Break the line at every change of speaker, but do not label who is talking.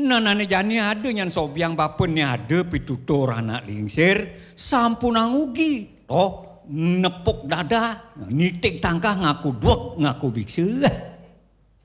Nanane jani ada nyan sobyang bapen ada pitutur anak lingsir sampun angugi. Nepuk dada, nitik tangkah ngaku duak ngaku biksu.